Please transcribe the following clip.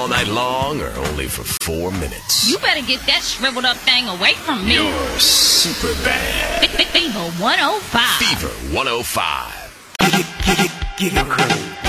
all night long or only for 4 minutes? You better get that shriveled up thing away from me. You're super bad. Fever 105. Fever 105. Get it,